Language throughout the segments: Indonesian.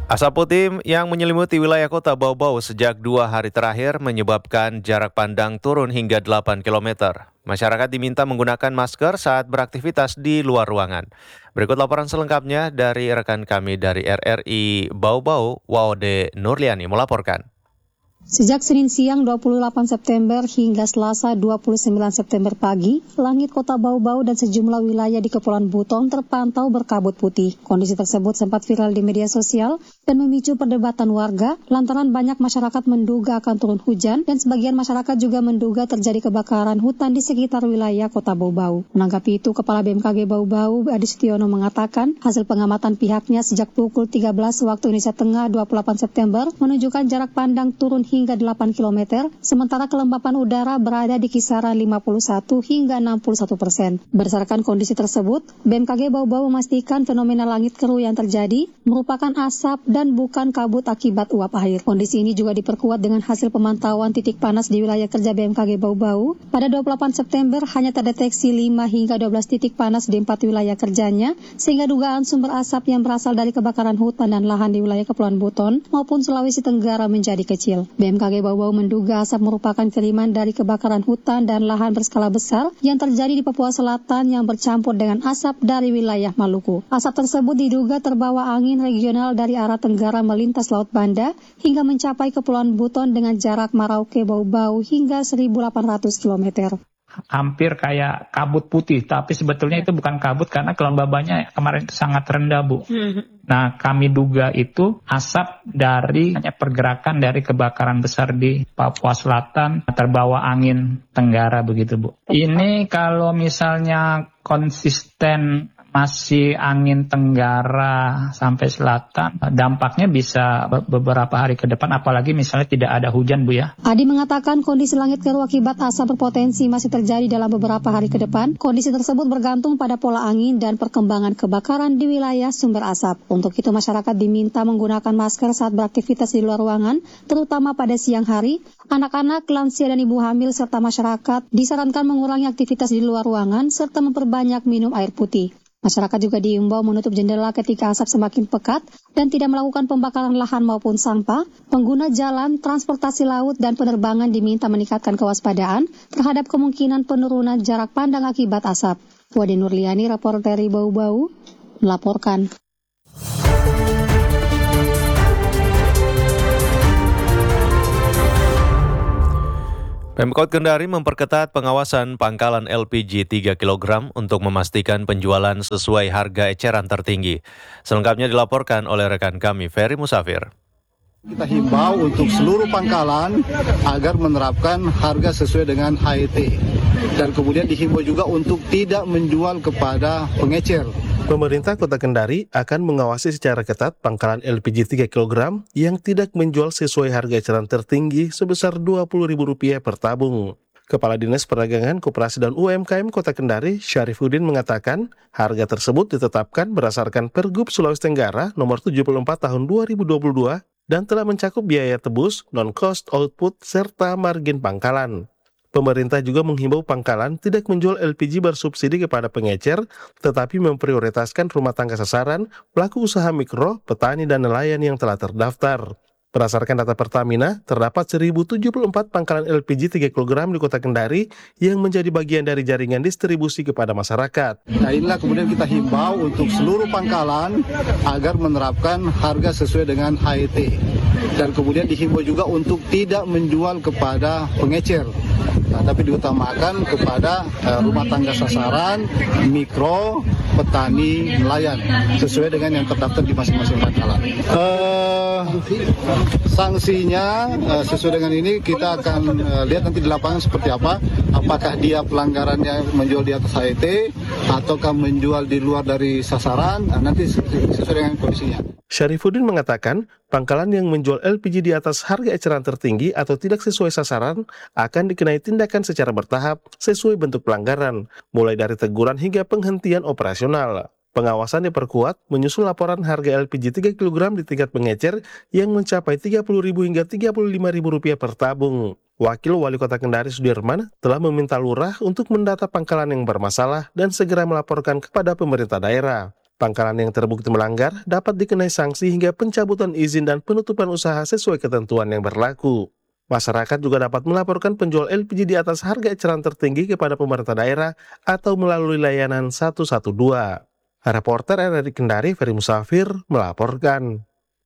Asap putih yang menyelimuti wilayah kota Bau-Bau sejak 2 hari terakhir menyebabkan jarak pandang turun hingga 8 km. Masyarakat diminta menggunakan masker saat beraktivitas di luar ruangan. Berikut laporan selengkapnya dari rekan kami dari RRI Bau-Bau, Waode Nurliani melaporkan. Sejak Senin siang 28 September hingga Selasa 29 September pagi, langit kota Bau-Bau dan sejumlah wilayah di Kepulauan Buton terpantau berkabut putih. Kondisi tersebut sempat viral di media sosial dan memicu perdebatan warga lantaran banyak masyarakat menduga akan turun hujan dan sebagian masyarakat juga menduga terjadi kebakaran hutan di sekitar wilayah kota Bau-Bau. Menanggapi itu, Kepala BMKG Bau-Bau, Adi Setiono mengatakan hasil pengamatan pihaknya sejak pukul 13 waktu Indonesia Tengah 28 September menunjukkan jarak pandang turun hingga 8 km, sementara kelembapan udara berada di kisaran 51 hingga 61%. Berdasarkan kondisi tersebut, BMKG Bau-Bau memastikan fenomena langit keruh yang terjadi merupakan asap dan bukan kabut akibat uap air. Kondisi ini juga diperkuat dengan hasil pemantauan titik panas di wilayah kerja BMKG Bau-Bau. Pada 28 September hanya terdeteksi 5 hingga 12 titik panas di 4 wilayah kerjanya, sehingga dugaan sumber asap yang berasal dari kebakaran hutan dan lahan di wilayah Kepulauan Buton maupun Sulawesi Tenggara menjadi kecil. BMKG Bau-Bau menduga asap merupakan kiriman dari kebakaran hutan dan lahan berskala besar yang terjadi di Papua Selatan yang bercampur dengan asap dari wilayah Maluku. Asap tersebut diduga terbawa angin regional dari arah tenggara melintas Laut Banda hingga mencapai Kepulauan Buton dengan jarak Merauke Bau-Bau hingga 1.800 km. Hampir kayak kabut putih, tapi sebetulnya itu bukan kabut karena kelembabannya kemarin itu sangat rendah, Bu. Nah, kami duga itu asap dari pergerakan dari kebakaran besar di Papua Selatan terbawa angin tenggara begitu, Bu. Ini kalau misalnya konsisten masih angin tenggara sampai selatan, dampaknya bisa beberapa hari ke depan, apalagi misalnya tidak ada hujan, Bu ya. Adi mengatakan kondisi langit keruh akibat asap berpotensi masih terjadi dalam beberapa hari ke depan. Kondisi tersebut bergantung pada pola angin dan perkembangan kebakaran di wilayah sumber asap. Untuk itu masyarakat diminta menggunakan masker saat beraktivitas di luar ruangan, terutama pada siang hari. Anak-anak, lansia dan ibu hamil serta masyarakat disarankan mengurangi aktivitas di luar ruangan serta memperbanyak minum air putih. Masyarakat juga diimbau menutup jendela ketika asap semakin pekat dan tidak melakukan pembakaran lahan maupun sampah. Pengguna jalan, transportasi laut, dan penerbangan diminta meningkatkan kewaspadaan terhadap kemungkinan penurunan jarak pandang akibat asap. Waode Nurliani, reporter Bau-Bau, melaporkan. Pemkot Kendari memperketat pengawasan pangkalan LPG 3 kg untuk memastikan penjualan sesuai harga eceran tertinggi. Selengkapnya dilaporkan oleh rekan kami, Ferry Musafir. Kita himbau untuk seluruh pangkalan agar menerapkan harga sesuai dengan HET. Dan kemudian dihimbau juga untuk tidak menjual kepada pengecer. Pemerintah Kota Kendari akan mengawasi secara ketat pangkalan LPG 3 kg yang tidak menjual sesuai harga eceran tertinggi sebesar Rp20.000 per tabung. Kepala Dinas Perdagangan, Koperasi dan UMKM Kota Kendari, Syarifuddin mengatakan, harga tersebut ditetapkan berdasarkan Pergub Sulawesi Tenggara nomor 74 tahun 2022 dan telah mencakup biaya tebus, non-cost output, serta margin pangkalan. Pemerintah juga menghimbau pangkalan tidak menjual LPG bersubsidi kepada pengecer, tetapi memprioritaskan rumah tangga sasaran, pelaku usaha mikro, petani, dan nelayan yang telah terdaftar. Berdasarkan data Pertamina, terdapat 1.074 pangkalan LPG 3 kg di Kota Kendari yang menjadi bagian dari jaringan distribusi kepada masyarakat. Nah, inilah kemudian kita himbau untuk seluruh pangkalan agar menerapkan harga sesuai dengan HET. Dan kemudian dihimbau juga untuk tidak menjual kepada pengecer. Nah, tapi diutamakan kepada rumah tangga sasaran, mikro, petani, nelayan, sesuai dengan yang terdaftar di masing-masing pangkalan. Sanksinya sesuai dengan ini kita akan lihat nanti di lapangan seperti apa. Apakah dia pelanggarannya menjual di atas HET ataukah menjual di luar dari sasaran, nanti sesuai dengan kondisinya. Syarifuddin mengatakan, pangkalan yang menjual LPG di atas harga eceran tertinggi atau tidak sesuai sasaran akan dikenai tindakan secara bertahap sesuai bentuk pelanggaran, mulai dari teguran hingga penghentian operasional. Pengawasan diperkuat menyusul laporan harga LPG 3 kg di tingkat pengecer yang mencapai Rp30.000 hingga Rp35.000 per tabung. Wakil Wali Kota Kendari Sudirman telah meminta lurah untuk mendata pangkalan yang bermasalah dan segera melaporkan kepada pemerintah daerah. Pangkalan yang terbukti melanggar dapat dikenai sanksi hingga pencabutan izin dan penutupan usaha sesuai ketentuan yang berlaku. Masyarakat juga dapat melaporkan penjual LPG di atas harga eceran tertinggi kepada pemerintah daerah atau melalui layanan 112. Reporter RRI Kendari, Ferry Musafir, melaporkan.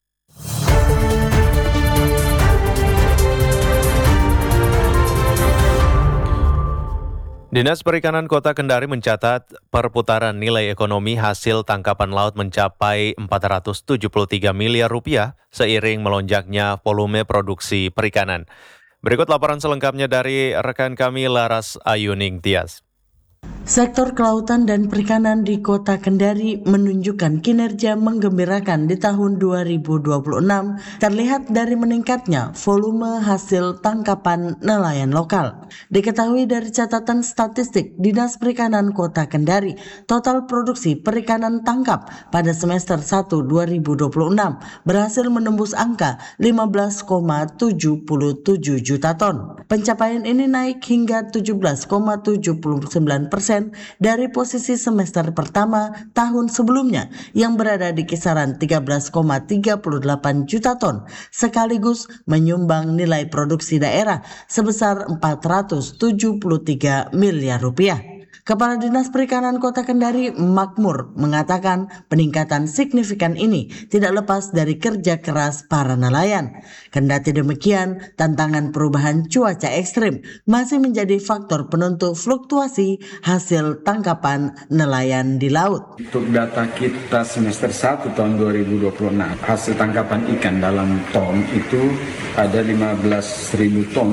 Dinas Perikanan Kota Kendari mencatat perputaran nilai ekonomi hasil tangkapan laut mencapai 473 miliar rupiah seiring melonjaknya volume produksi perikanan. Berikut laporan selengkapnya dari rekan kami Laras Ayuning Tias. Sektor kelautan dan perikanan di Kota Kendari menunjukkan kinerja menggembirakan di tahun 2026 terlihat dari meningkatnya volume hasil tangkapan nelayan lokal. Diketahui dari catatan statistik Dinas Perikanan Kota Kendari, total produksi perikanan tangkap pada semester 1 2026 berhasil menembus angka 15,77 juta ton. Pencapaian ini naik hingga 17,79% dari posisi semester pertama tahun sebelumnya yang berada di kisaran 13,38 juta ton, sekaligus menyumbang nilai produksi daerah sebesar 473 miliar rupiah. Kepala Dinas Perikanan Kota Kendari Makmur mengatakan peningkatan signifikan ini tidak lepas dari kerja keras para nelayan. Kendati demikian, tantangan perubahan cuaca ekstrim masih menjadi faktor penentu fluktuasi hasil tangkapan nelayan di laut. Untuk data kita semester 1 tahun 2026, hasil tangkapan ikan dalam ton itu ada 15.000 ton,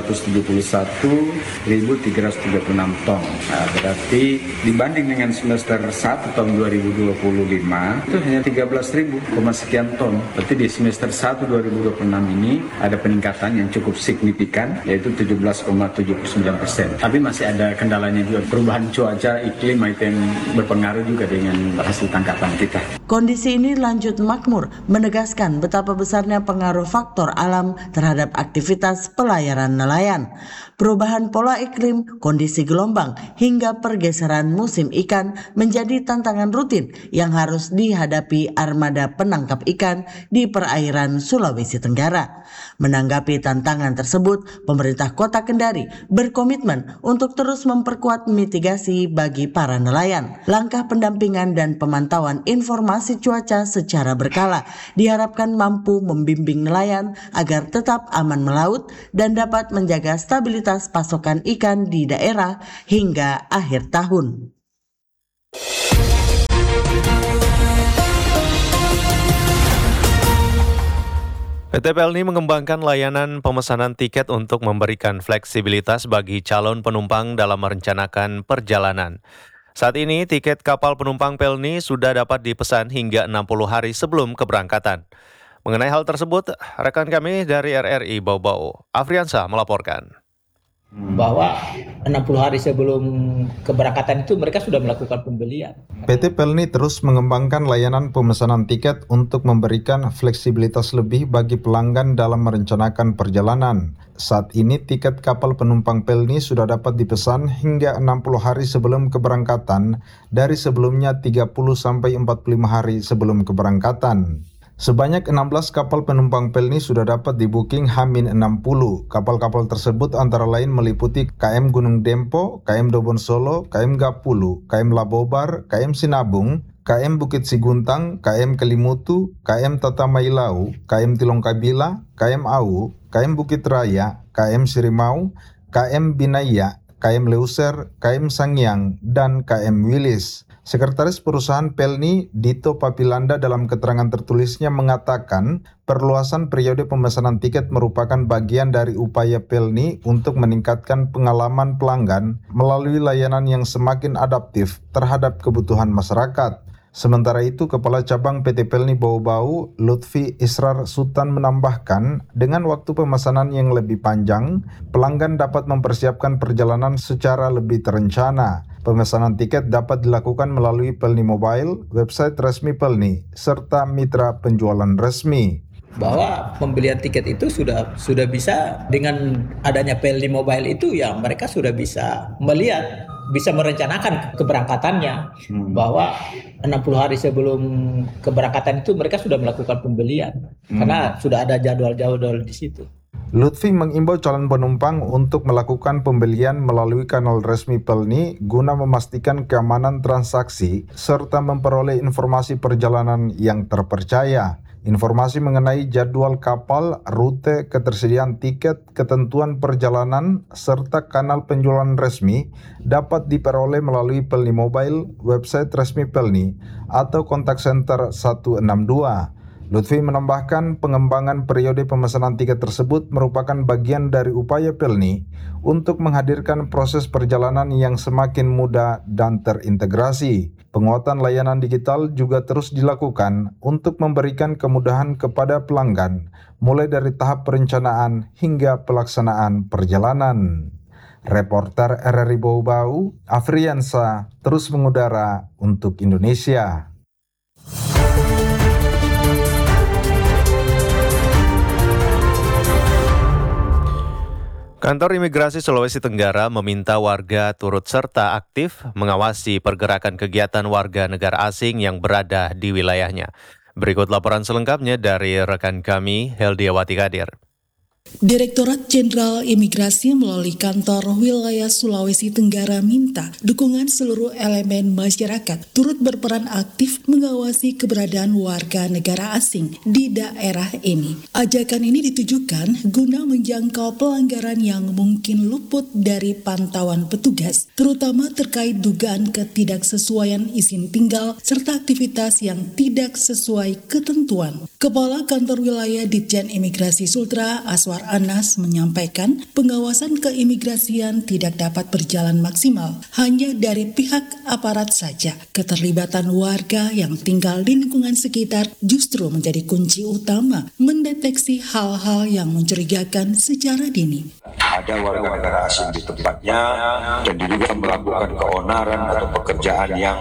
771.336 ton. Berarti dibanding dengan semester 1 tahun 2025 itu hanya 13.000 sekian ton. Berarti di semester 1 2026 ini ada peningkatan yang cukup signifikan, yaitu 17,79%. Tapi masih ada kendalanya juga, perubahan cuaca iklim itu yang berpengaruh juga dengan hasil tangkapan kita. Kondisi ini, lanjut Makmur, menegaskan betapa besarnya pengaruh faktor alam terhadap aktivitas pelayaran nelayan. Perubahan pola iklim, kondisi gelombang, hingga pergeseran musim ikan menjadi tantangan rutin yang harus dihadapi armada penangkap ikan di perairan Sulawesi Tenggara. Menanggapi tantangan tersebut, pemerintah Kota Kendari berkomitmen untuk terus memperkuat mitigasi bagi para nelayan. Langkah pendampingan dan pemantauan informasi cuaca secara berkala diharapkan mampu membimbing nelayan agar tetap aman melaut dan dapat menjaga stabilitas pasokan ikan di daerah hingga akhir tahun. PT Pelni mengembangkan layanan pemesanan tiket untuk memberikan fleksibilitas bagi calon penumpang dalam merencanakan perjalanan. Saat ini, tiket kapal penumpang Pelni sudah dapat dipesan hingga 60 hari sebelum keberangkatan. Mengenai hal tersebut, rekan kami dari RRI Bau-Bau, Afriansa melaporkan. Bahwa 60 hari sebelum keberangkatan itu mereka sudah melakukan pembelian. PT Pelni terus mengembangkan layanan pemesanan tiket untuk memberikan fleksibilitas lebih bagi pelanggan dalam merencanakan perjalanan. Saat ini tiket kapal penumpang Pelni sudah dapat dipesan hingga 60 hari sebelum keberangkatan dari sebelumnya 30-45 hari sebelum keberangkatan. Sebanyak 16 kapal penumpang Pelni sudah dapat di-booking H-60. Kapal-kapal tersebut antara lain meliputi KM Gunung Dempo, KM Dobon Solo, KM Gapulu, KM Labobar, KM Sinabung, KM Bukit Siguntang, KM Kelimutu, KM Tatamailau, KM Tilongkabila, KM Au, KM Bukit Raya, KM Sirimau, KM Binaya, KM Leuser, KM Sangyang, dan KM Wilis. Sekretaris Perusahaan Pelni, Dito Papilanda, dalam keterangan tertulisnya mengatakan perluasan periode pemesanan tiket merupakan bagian dari upaya Pelni untuk meningkatkan pengalaman pelanggan melalui layanan yang semakin adaptif terhadap kebutuhan masyarakat. Sementara itu, Kepala Cabang PT Pelni Bau-Bau, Lutfi Israr Sultan menambahkan, dengan waktu pemesanan yang lebih panjang, pelanggan dapat mempersiapkan perjalanan secara lebih terencana. Pemesanan tiket dapat dilakukan melalui Pelni Mobile, website resmi Pelni, serta mitra penjualan resmi. Bahwa pembelian tiket itu sudah bisa dengan adanya Pelni Mobile itu, ya mereka sudah bisa melihat bisa merencanakan keberangkatannya, bahwa 60 hari sebelum keberangkatan itu mereka sudah melakukan pembelian karena sudah ada jadwal-jadwal di situ. Lutfi mengimbau calon penumpang untuk melakukan pembelian melalui kanal resmi Pelni guna memastikan keamanan transaksi serta memperoleh informasi perjalanan yang terpercaya. Informasi mengenai jadwal kapal, rute, ketersediaan tiket, ketentuan perjalanan, serta kanal penjualan resmi dapat diperoleh melalui Pelni Mobile, website resmi Pelni, atau kontak center 162. Lutfi menambahkan pengembangan periode pemesanan tiket tersebut merupakan bagian dari upaya Pelni untuk menghadirkan proses perjalanan yang semakin mudah dan terintegrasi. Penguatan layanan digital juga terus dilakukan untuk memberikan kemudahan kepada pelanggan, mulai dari tahap perencanaan hingga pelaksanaan perjalanan. Reporter RRI Bau-Bau, Afriansa, terus mengudara untuk Indonesia. Kantor Imigrasi Sulawesi Tenggara meminta warga turut serta aktif mengawasi pergerakan kegiatan warga negara asing yang berada di wilayahnya. Berikut laporan selengkapnya dari rekan kami, Heldiawati Kadir. Direktorat Jenderal Imigrasi melalui Kantor Wilayah Sulawesi Tenggara minta dukungan seluruh elemen masyarakat turut berperan aktif mengawasi keberadaan warga negara asing di daerah ini. Ajakan ini ditujukan guna menjangkau pelanggaran yang mungkin luput dari pantauan petugas, terutama terkait dugaan ketidaksesuaian izin tinggal serta aktivitas yang tidak sesuai ketentuan. Kepala Kantor Wilayah Ditjen Imigrasi Sultra, Aswar Anas, menyampaikan pengawasan keimigrasian tidak dapat berjalan maksimal hanya dari pihak aparat saja. Keterlibatan warga yang tinggal di lingkungan sekitar justru menjadi kunci utama mendeteksi hal-hal yang mencurigakan secara dini. Ada warga negara asing di tempatnya dan diduga melakukan keonaran atau pekerjaan yang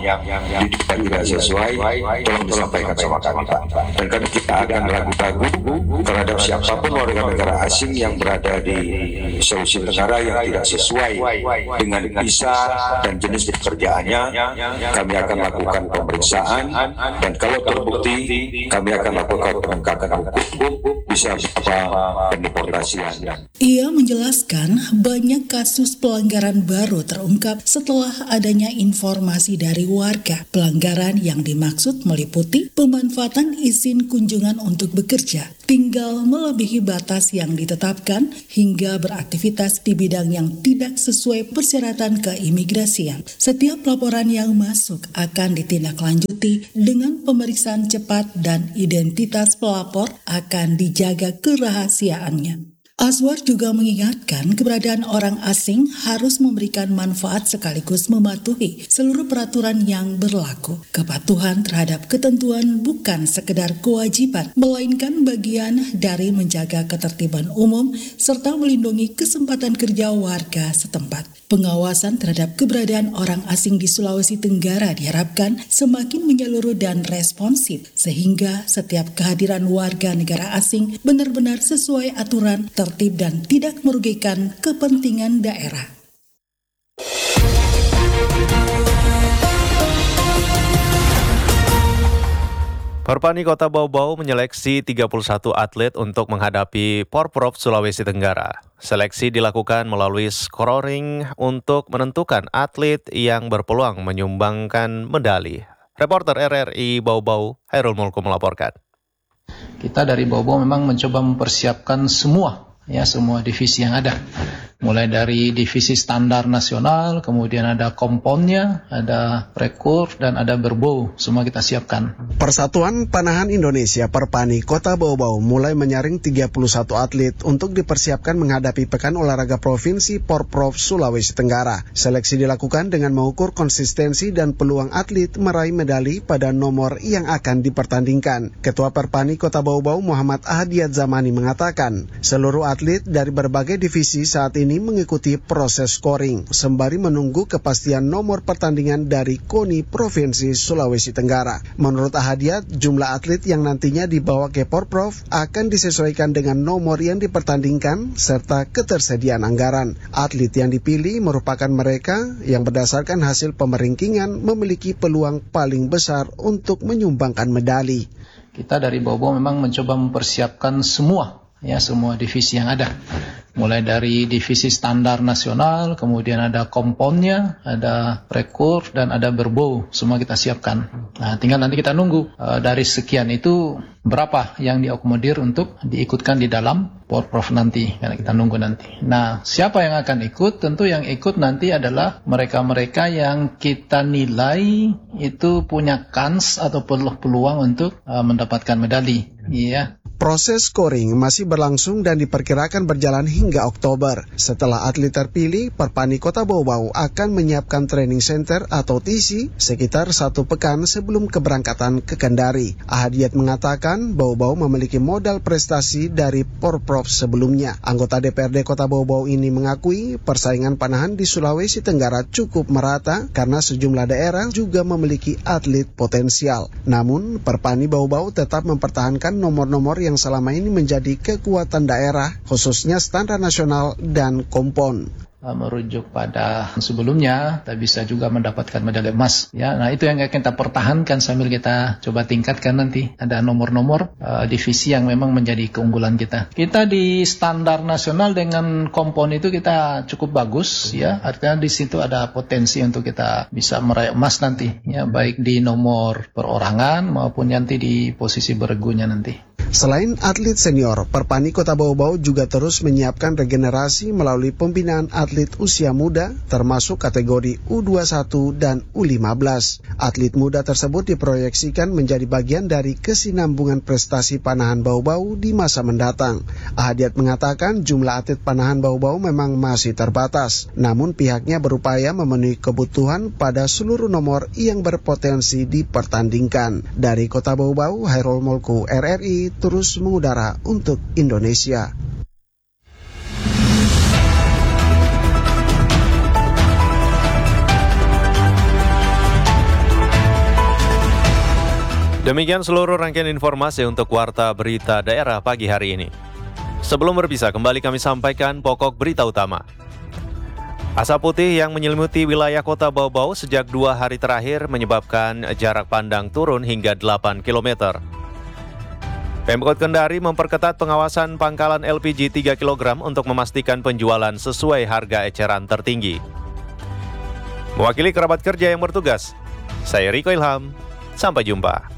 tidak sesuai, tolong disampaikan sama kami, Pak. Dan karena kita akan ragu-ragu terhadap siapapun warga negara asing yang berada di Sulawesi Tenggara yang tidak sesuai dengan visa dan jenis pekerjaannya, kami akan lakukan pemeriksaan dan kalau terbukti kami akan lakukan penegakan hukum, bisa pendeportasian. Ia menjelaskan banyak kasus pelanggaran baru terungkap setelah adanya informasi dari warga. Pelanggaran yang dimaksud meliputi pemanfaatan izin kunjungan untuk bekerja, tinggal melebihi batas yang ditetapkan, hingga beraktivitas di bidang yang tidak sesuai persyaratan keimigrasian. Setiap laporan yang masuk akan ditindaklanjuti dengan pemeriksaan cepat dan identitas pelapor akan dijaga kerahasiaannya. Aswar juga mengingatkan keberadaan orang asing harus memberikan manfaat sekaligus mematuhi seluruh peraturan yang berlaku. Kepatuhan terhadap ketentuan bukan sekedar kewajiban, melainkan bagian dari menjaga ketertiban umum serta melindungi kesempatan kerja warga setempat. Pengawasan terhadap keberadaan orang asing di Sulawesi Tenggara diharapkan semakin menyeluruh dan responsif sehingga setiap kehadiran warga negara asing benar-benar sesuai aturan, tertib dan tidak merugikan kepentingan daerah. Perpani Kota Bau-Bau menyeleksi 31 atlet untuk menghadapi Porprov Sulawesi Tenggara. Seleksi dilakukan melalui scoring untuk menentukan atlet yang berpeluang menyumbangkan medali. Reporter RRI Bau-Bau, Hairul Mulku melaporkan. Kita dari Bau-Bau memang mencoba mempersiapkan semua divisi yang ada. Mulai dari divisi standar nasional, kemudian ada komponnya, ada prekur, dan ada berbau. Semua kita siapkan. Persatuan Panahan Indonesia Perpani Kota Bau-Bau mulai menyaring 31 atlet untuk dipersiapkan menghadapi Pekan Olahraga Provinsi Porprov Sulawesi Tenggara. Seleksi dilakukan dengan mengukur konsistensi dan peluang atlet meraih medali pada nomor yang akan dipertandingkan. Ketua Perpani Kota Bau-Bau Muhammad Ahdiat Zamani mengatakan, seluruh atlet dari berbagai divisi saat ini ini mengikuti proses scoring sembari menunggu kepastian nomor pertandingan dari KONI Provinsi Sulawesi Tenggara. Menurut Ahadiat, jumlah atlet yang nantinya dibawa ke Porprov akan disesuaikan dengan nomor yang dipertandingkan serta ketersediaan anggaran. Atlet yang dipilih merupakan mereka yang berdasarkan hasil pemeringkingan memiliki peluang paling besar untuk menyumbangkan medali. Kita dari Bobo memang mencoba mempersiapkan semua divisi yang ada. Mulai dari divisi standar nasional, kemudian ada komponnya, ada rekur, dan ada berbau. Semua kita siapkan. Nah, tinggal nanti kita nunggu dari sekian itu berapa yang diakomodir untuk diikutkan di dalam Porprov nanti. Karena kita nunggu nanti. Nah, siapa yang akan ikut? Tentu yang ikut nanti adalah mereka-mereka yang kita nilai itu punya kans atau peluang untuk mendapatkan medali. Iya. Proses scoring masih berlangsung dan diperkirakan berjalan hingga Oktober. Setelah atlet terpilih, Perpani Kota Bau-Bau akan menyiapkan training center atau TC sekitar 1 pekan sebelum keberangkatan ke Kendari. Ahadiat mengatakan Bau-Bau memiliki modal prestasi dari Porprov sebelumnya. Anggota DPRD Kota Bau-Bau ini mengakui persaingan panahan di Sulawesi Tenggara cukup merata karena sejumlah daerah juga memiliki atlet potensial. Namun, Perpani Bau-Bau tetap mempertahankan nomor-nomor yang selama ini menjadi kekuatan daerah, khususnya standar nasional dan kompon. Merujuk pada sebelumnya, kita bisa juga mendapatkan medali emas. Ya, nah itu yang akan kita pertahankan sambil kita coba tingkatkan nanti. Ada nomor-nomor divisi yang memang menjadi keunggulan kita. Kita di standar nasional dengan kompon itu kita cukup bagus, ya. Artinya di situ ada potensi untuk kita bisa meraih emas nanti, ya, baik di nomor perorangan maupun nanti di posisi bergunya nanti. Selain atlet senior, Perpani Kota Bau-Bau juga terus menyiapkan regenerasi melalui pembinaan atlet usia muda, termasuk kategori U21 dan U15. Atlet muda tersebut diproyeksikan menjadi bagian dari kesinambungan prestasi panahan Bau-Bau di masa mendatang. Ahadiat mengatakan jumlah atlet panahan Bau-Bau memang masih terbatas, namun pihaknya berupaya memenuhi kebutuhan pada seluruh nomor yang berpotensi dipertandingkan. Dari Kota Bau-Bau, Hairul Molku, RRI, terus mengudara untuk Indonesia. Demikian seluruh rangkaian informasi untuk Warta Berita Daerah pagi hari ini. Sebelum berpisah, kembali kami sampaikan pokok berita utama. Asap putih yang menyelimuti wilayah Kota Bau-Bau sejak 2 hari terakhir menyebabkan jarak pandang turun hingga 8 km. Pemkot Kendari memperketat pengawasan pangkalan LPG 3 kg untuk memastikan penjualan sesuai harga eceran tertinggi. Mewakili kerabat kerja yang bertugas, saya Riko Ilham, sampai jumpa.